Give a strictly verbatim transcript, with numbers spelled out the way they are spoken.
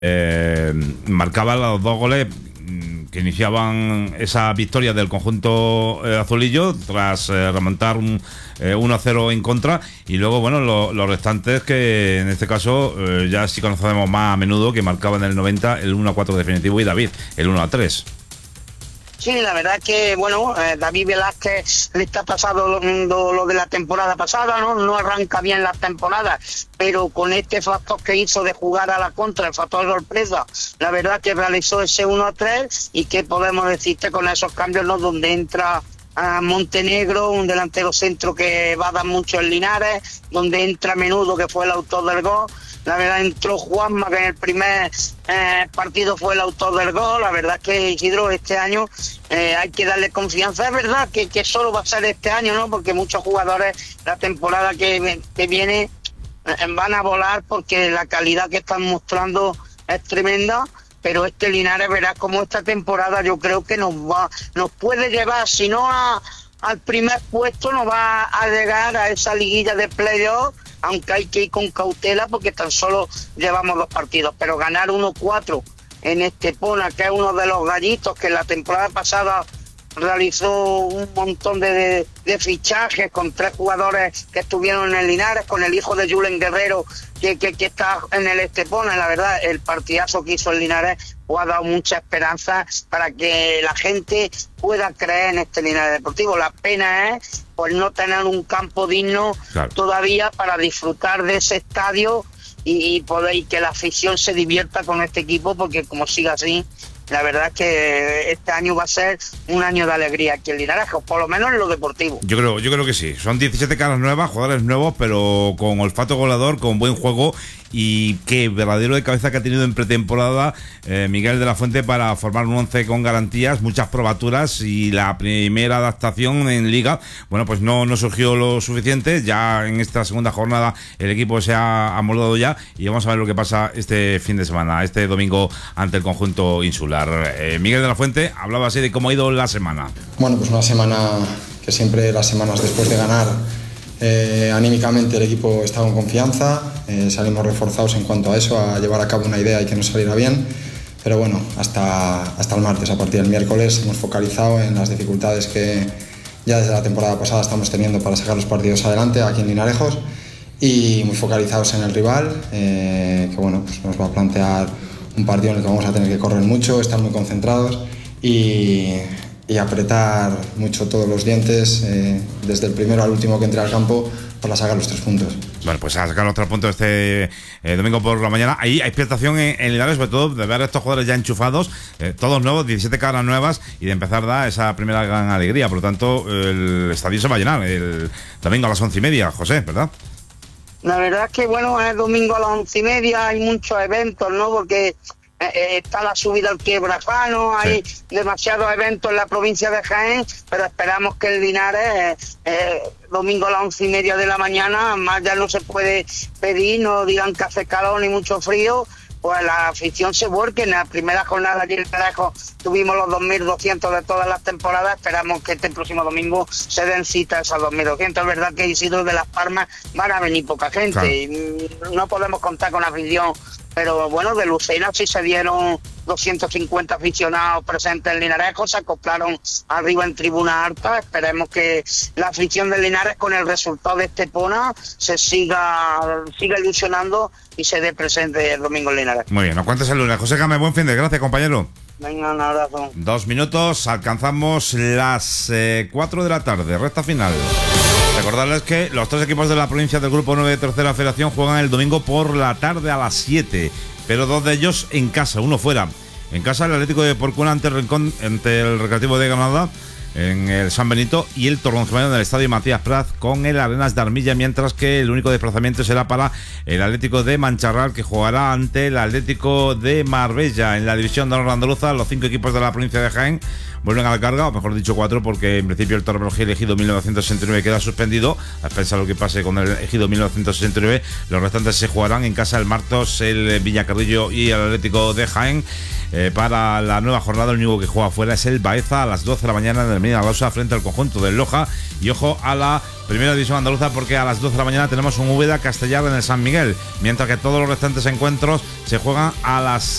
eh, marcaba los dos goles que iniciaban esa victoria del conjunto eh, azulillo tras eh, remontar un eh, uno a cero en contra, y luego bueno lo, los restantes que en este caso eh, ya sí conocemos más a menudo, que marcaban en el noventa el uno a cuatro definitivo y David el uno a tres. Sí, la verdad es que, bueno, eh, David Velázquez le está pasando lo, lo, lo de la temporada pasada, ¿no? No arranca bien las temporadas, pero con este factor que hizo de jugar a la contra, el factor sorpresa, la verdad que realizó ese uno a tres, y que podemos decirte con esos cambios, ¿no? Donde entra a Montenegro, un delantero centro que va a dar mucho en Linares, donde entra Menudo, que fue el autor del gol. La verdad entró Juanma, que en el primer eh, partido fue el autor del gol. La verdad es que Isidro, este año eh, hay que darle confianza. Es verdad que, que solo va a ser este año, ¿no? Porque muchos jugadores la temporada que, que viene eh, van a volar, porque la calidad que están mostrando es tremenda. Pero este Linares, verás como esta temporada yo creo que nos va, nos puede llevar, si no a, al primer puesto, nos va a llegar a esa liguilla de playoff, aunque hay que ir con cautela porque tan solo llevamos dos partidos. Pero ganar uno cuatro en Estepona, que es uno de los gallitos que la temporada pasada realizó un montón de, de, de fichajes con tres jugadores que estuvieron en el Linares, con el hijo de Julen Guerrero que, que, que está en el Estepona. La verdad, el partidazo que hizo el Linares ha dado mucha esperanza para que la gente pueda creer en este Linares Deportivo. La pena es pues no tener un campo digno, claro, todavía para disfrutar de ese estadio y, y poder y que la afición se divierta con este equipo, porque como siga así, la verdad es que este año va a ser un año de alegría aquí en Linares, por lo menos en lo deportivo. Yo creo, yo creo que sí. Son diecisiete caras nuevas, jugadores nuevos, pero con olfato goleador, con buen juego, y qué verdadero de cabeza que ha tenido en pretemporada eh, Miguel de la Fuente para formar un once con garantías, muchas probaturas, y la primera adaptación en Liga, bueno, pues no, no surgió lo suficiente. Ya en esta segunda jornada el equipo se ha amoldado ya, y vamos a ver lo que pasa este fin de semana, este domingo, ante el conjunto insular. Eh, Miguel de la Fuente hablaba así de cómo ha ido la semana. Bueno, pues una semana que siempre las semanas después de ganar, Eh, anímicamente el equipo está con confianza, eh, salimos reforzados en cuanto a eso, a llevar a cabo una idea y que nos saliera bien, pero bueno, hasta, hasta el martes. A partir del miércoles hemos focalizado en las dificultades que ya desde la temporada pasada estamos teniendo para sacar los partidos adelante aquí en Linarejos, y muy focalizados en el rival, eh, que bueno, pues nos va a plantear un partido en el que vamos a tener que correr mucho, estar muy concentrados y y apretar mucho todos los dientes, eh, desde el primero al último que entre al campo, para sacar los tres puntos. Bueno, pues a sacar los tres puntos este eh, domingo por la mañana. Ahí hay expectación en, en Linares, sobre todo de ver a estos jugadores ya enchufados, eh, todos nuevos, diecisiete caras nuevas, y de empezar a dar esa primera gran alegría. Por lo tanto, el estadio se va a llenar el domingo a las once y media, José, ¿verdad? La verdad es que, bueno, es domingo a las once y media, hay muchos eventos, ¿no? Porque Eh, está la subida al Quiebrajano, hay sí. demasiados eventos en la provincia de Jaén, pero esperamos que el Linares, eh, eh, domingo a las once y media de la mañana, más ya no se puede pedir, no digan que hace calor ni mucho frío, pues la afición se vuelque. En la primera jornada allí en Linares tuvimos los dos mil doscientos de todas las temporadas, esperamos que este próximo domingo se den cita a esos dos mil doscientos. Es verdad que Isidro de Las Palmas van a venir poca gente, claro, y no podemos contar con afición, pero bueno, de Lucena sí se dieron doscientos cincuenta aficionados presentes en Linares, se acoplaron arriba en tribuna alta. Esperemos que la afición de Linares, con el resultado de Estepona, se siga siga ilusionando y se dé presente el domingo en Linares. Muy bien, nos cuentas el lunes. José Game, buen fin de, gracias, compañero. Venga, un abrazo. Dos minutos, alcanzamos las eh, cuatro de la tarde, recta final. Recordarles que los tres equipos de la provincia del Grupo nueve de Tercera Federación juegan el domingo por la tarde a las siete, pero dos de ellos en casa, uno fuera. En casa el Atlético de Porcuna ante el Rincón, ante el Recreativo de Granada en el San Benito, y el Torronjimeno en el Estadio Matías Praz con el Arenas de Armilla, mientras que el único desplazamiento será para el Atlético de Mancharral, que jugará ante el Atlético de Marbella. En la división de honor andaluza, los cinco equipos de la provincia de Jaén vuelven a la carga, o mejor dicho cuatro, porque en principio el Torre Ejido Ejido mil novecientos sesenta y nueve queda suspendido. A pensar lo que pase con el Ejido mil novecientos sesenta y nueve, los restantes se jugarán en casa el Martos, el Villacarrillo y el Atlético de Jaén. Eh, para la nueva jornada, el único que juega fuera es el Baeza a las doce de la mañana en el Medina Lausa frente al conjunto del Loja. Y ojo a la primera división andaluza, porque a las doce de la mañana tenemos un Úbeda Castellar en el San Miguel, mientras que todos los restantes encuentros se juegan a las